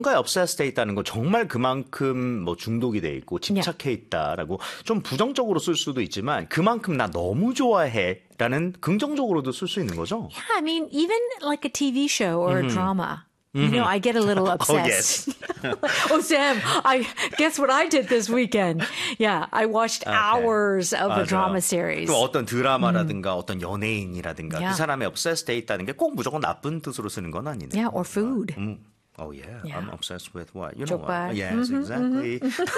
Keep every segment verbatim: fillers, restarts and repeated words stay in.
뭔가에 obsessed 돼 있다는 건 정말 그만큼 뭐 중독이 돼 있고 집착해 있다라고 좀 부정적으로 쓸 수도 있지만 그만큼 나 너무 좋아해라는 긍정적으로도 쓸 수 있는 거죠. Yeah, I mean, even like a T V show or a drama. You know, I get a little obsessed. Oh, yes. Oh, Sam, I guess what I did this weekend. Yeah, I watched Okay. hours of a 맞아요. drama series. 또 어떤 드라마라든가 어떤 연예인이라든가 Yeah. 그 사람의 obsessed 돼 있다는 게 꼭 무조건 나쁜 뜻으로 쓰는 건 아니네요. Yeah, or food. 음. Oh yeah. Yeah. I'm obsessed with what? You know 족발. what? Yes, exactly.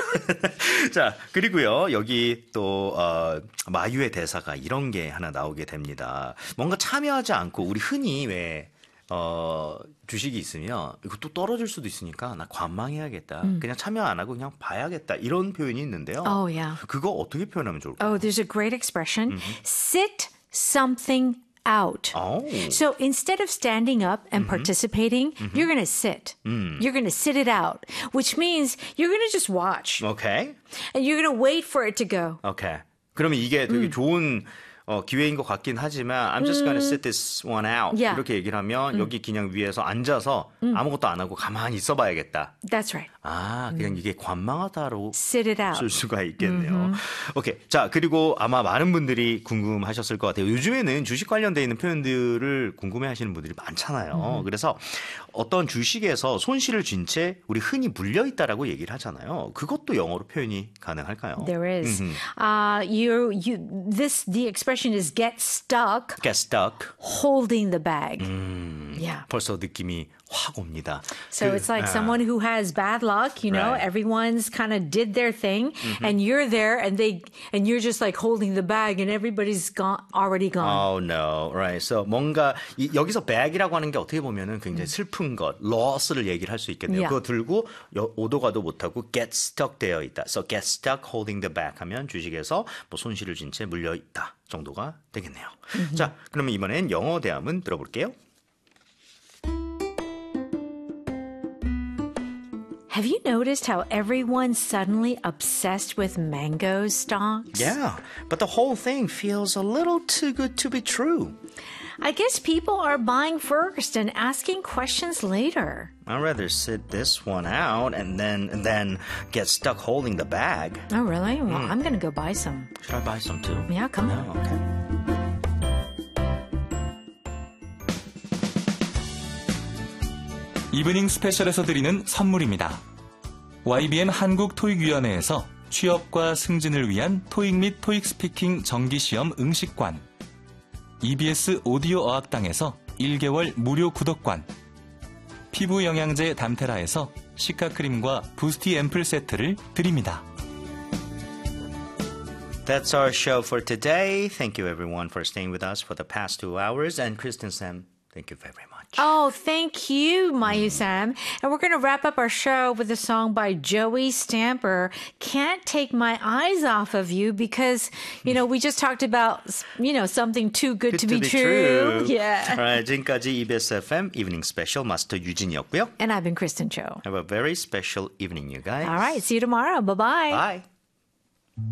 자, 그리고요. 여기 또 어, 마유의 대사가 이런 게 하나 나오게 됩니다. 뭔가 참여하지 않고 우리 흔히 왜 어, 주식이 있으면 이거 또 떨어질 수도 있으니까 나 관망해야겠다. 음. 그냥 참여 안 하고 그냥 봐야겠다. 이런 표현이 있는데요. Oh, yeah. 그거 어떻게 표현하면 좋을까요? Oh, there's a great expression. Sit something out. Oh. So instead of standing up and participating, you're going to sit. You're going to sit it out, which means you're going to just watch. 오케이. And you're going to wait for it to go. 오케이. 그러면 이게 되게 좋은 어, 기회인 것 같긴 하지만 I'm just gonna sit this one out. Yeah. 이렇게 얘기를 하면 여기 그냥 위에서 앉아서 아무것도 안 하고 가만히 있어봐야겠다. That's right. 아, 그냥 이게 관망하다로 Sit it out. 쓸 수가 있겠네요. 오케이. 자, 그리고 아마 많은 분들이 궁금하셨을 것 같아요. 요즘에는 주식 관련돼 있는 표현들을 궁금해 하시는 분들이 많잖아요. 그래서 어떤 주식에서 손실을 쥔 채 우리 흔히 물려 있다라고 얘기를 하잖아요. 그것도 영어로 표현이 가능할까요? There is. Uh, you, you, this, the expression is get stuck Get stuck. holding the bag. Yeah. 벌써 느낌이 확 옵니다. So 그, it's like 아, someone who has bad luck, you know, Right. everyone's kind of did their thing and you're there and they, and you're just like holding the bag and everybody's gone, already gone. Oh no, right. So 뭔가 이, 여기서 bag이라고 하는 게 어떻게 보면은 굉장히 슬픈 것, loss를 얘기를 할 수 있겠네요. Yeah. 그거 들고 여, 오도 가도 못하고 get stuck 되어 있다. So get stuck holding the bag 하면 주식에서 뭐 손실을 진 채 물려 있다 정도가 되겠네요. 자, 그러면 이번엔 영어 대화문 들어볼게요. Have you noticed how everyone's suddenly obsessed with mango stocks? Yeah, but the whole thing feels a little too good to be true. I guess people are buying first and asking questions later. I'd rather sit this one out and then and then get stuck holding the bag. Oh, really? Well, I'm going to go buy some. Should I buy some too? Yeah, come on. Oh, okay. 이브닝 스페셜에서 드리는 선물입니다. 와이비엔 한국토익위원회에서 취업과 승진을 위한 토익 및 토익 스피킹 정기시험 응시관, 이비에스 오디오 어학당에서 일 개월 무료 구독권, 피부 영양제 담테라에서 시카크림과 부스티 앰플 세트를 드립니다. That's our show for today. Thank you everyone for staying with us for the past two hours. And Kristen Sam, thank you very much. Oh, thank you, Mayu Sam. And we're going to wrap up our show with a song by Joey Stamper, Can't Take My Eyes Off of You, because, you know, we just talked about, you know, something too good, to, be, true. Yeah. Alright, 지금까지 이비에스 에프엠 Evening Special 마스터 유진이었고요. And I've been Kristen Cho. Have a very special evening, you guys. All right, see you tomorrow. Bye-bye. Bye.